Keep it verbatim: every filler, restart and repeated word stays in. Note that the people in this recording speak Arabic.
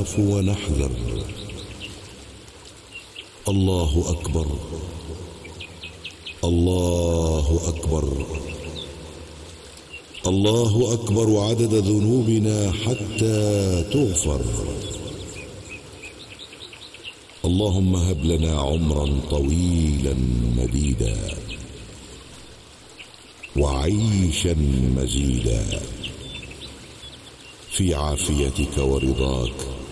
نخاف ونحذر. الله أكبر، الله أكبر، الله أكبر عدد ذنوبنا حتى تغفر. اللهم هب لنا عمرا طويلا مديدا وعيشا مزيدا في عافيتك ورضاك